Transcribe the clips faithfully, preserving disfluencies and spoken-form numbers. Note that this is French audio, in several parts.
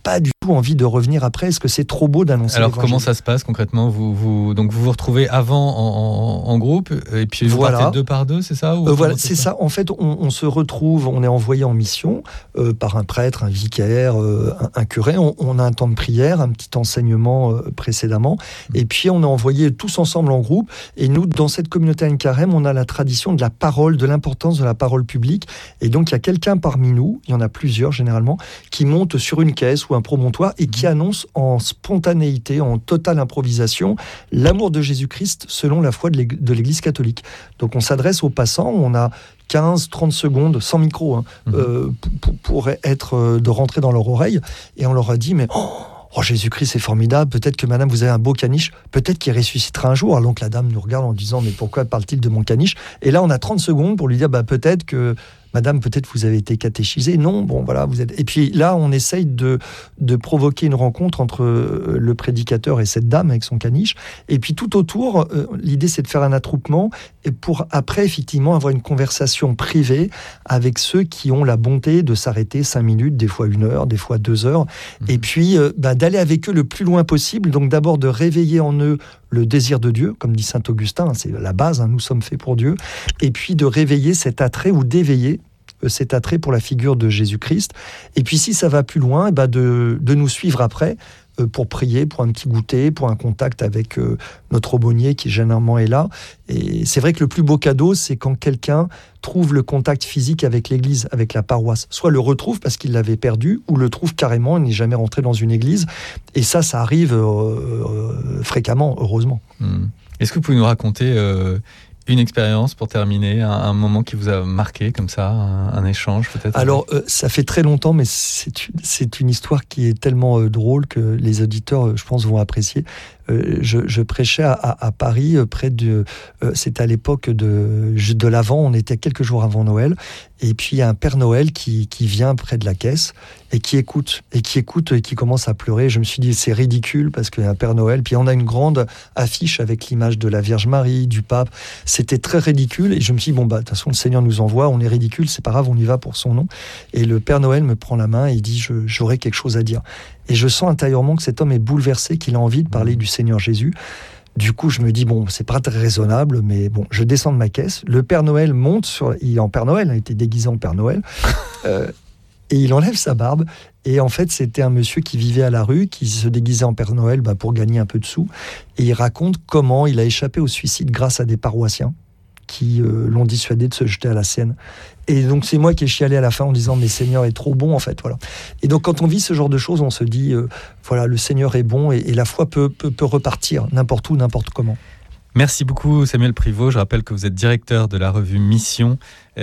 pas du tout envie de revenir après. Est-ce que c'est trop beau d'annoncer Alors l'évangile ? Comment ça se passe concrètement ? vous, vous, Donc vous vous retrouvez avant en, en, en groupe et puis vous voilà. partez deux par deux, c'est ça ou euh, Voilà, c'est ça. En fait, on, on se retrouve, on est envoyé en mission euh, par un prêtre, un vicaire, euh, un, un curé. On, on a un temps de prière, un petit enseignement euh, précédemment. Mmh. Et puis on est envoyés tous ensemble en groupe. Et nous, dans cette communauté Ein Carême, on a la tradition de la parole, de l'importance de la parole publique. Et donc il y a quelqu'un parmi nous, il y en a plusieurs généralement, qui monte sur une caisse ou un promontoire et qui annonce en spontanéité, en totale improvisation, l'amour de Jésus-Christ selon la foi de l'Église catholique. Donc on s'adresse aux passants, on a quinze trente secondes, sans micro, hein, mmh. euh, pour, pour être, euh, de rentrer dans leur oreille, et on leur a dit, mais... Oh, Oh, Jésus-Christ, c'est formidable. Peut-être que madame, vous avez un beau caniche. Peut-être qu'il ressuscitera un jour. Alors donc la dame nous regarde en disant, mais pourquoi parle-t-il de mon caniche ? Et là, on a trente secondes pour lui dire, bah, peut-être que madame, peut-être vous avez été catéchisée. Non, bon, voilà, vous êtes... Et puis là, on essaye de, de provoquer une rencontre entre le prédicateur et cette dame avec son caniche. Et puis tout autour, euh, l'idée, c'est de faire un attroupement et pour après, effectivement, avoir une conversation privée avec ceux qui ont la bonté de s'arrêter cinq minutes, des fois une heure, des fois deux heures. Mmh. Et puis, euh, bah, d'aller avec eux le plus loin possible. Donc d'abord, de réveiller en eux le désir de Dieu, comme dit saint Augustin, c'est la base, hein, nous sommes faits pour Dieu, et puis de réveiller cet attrait ou d'éveiller cet attrait pour la figure de Jésus-Christ. Et puis si ça va plus loin, et ben de, de nous suivre après euh, pour prier, pour un petit goûter, pour un contact avec euh, notre aumônier qui généralement est là. Et c'est vrai que le plus beau cadeau, c'est quand quelqu'un trouve le contact physique avec l'église, avec la paroisse. Soit le retrouve parce qu'il l'avait perdu, ou le trouve carrément, il n'est jamais rentré dans une église. Et ça, ça arrive euh, euh, fréquemment, heureusement. Mmh. Est-ce que vous pouvez nous raconter euh, une expérience pour terminer, un, un moment qui vous a marqué comme ça, un, un échange peut-être ? Alors, euh, ça fait très longtemps, mais c'est une, c'est une histoire qui est tellement euh, drôle que les auditeurs, euh, je pense, vont apprécier. Euh, je, je prêchais à, à, à Paris, euh, près de... Euh, c'était à l'époque de, de l'Avent, on était quelques jours avant Noël, et puis il y a un Père Noël qui, qui vient près de la caisse, et qui écoute, et qui écoute, et qui commence à pleurer. Je me suis dit, c'est ridicule, parce qu'il y a un Père Noël, puis on a une grande affiche avec l'image de la Vierge Marie, du pape. C'était très ridicule, et je me suis dit, bon, bah, de toute façon, le Seigneur nous envoie, on est ridicule, c'est pas grave, on y va pour son nom. Et le Père Noël me prend la main, et il dit, je, j'aurais quelque chose à dire. Et je sens intérieurement que cet homme est bouleversé, qu'il a envie de parler du Seigneur Jésus. Du coup, je me dis, bon, c'est pas très raisonnable, mais bon, je descends de ma caisse. Le Père Noël monte sur... Il est en Père Noël, il était déguisé en Père Noël. euh, et il enlève sa barbe. Et en fait, c'était un monsieur qui vivait à la rue, qui se déguisait en Père Noël bah, pour gagner un peu de sous. Et il raconte comment il a échappé au suicide grâce à des paroissiens qui euh, l'ont dissuadé de se jeter à la Seine. Et donc, c'est moi qui ai chialé à la fin en disant « Mais Seigneur est trop bon, en fait. » Voilà. Et donc, quand on vit ce genre de choses, on se dit euh, « Voilà, le Seigneur est bon et, et la foi peut, peut, peut repartir n'importe où, n'importe comment. » Merci beaucoup Samuel Privot. Je rappelle que vous êtes directeur de la revue Mission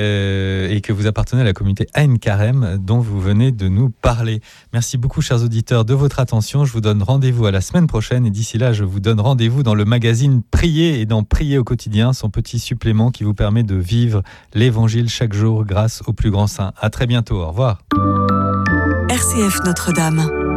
euh, et que vous appartenez à la communauté Ein Carême dont vous venez de nous parler. Merci beaucoup chers auditeurs de votre attention. Je vous donne rendez-vous à la semaine prochaine et d'ici là je vous donne rendez-vous dans le magazine Prier et dans Prier au quotidien, son petit supplément qui vous permet de vivre l'évangile chaque jour grâce au plus grand saint. À très bientôt, au revoir. R C F Notre-Dame.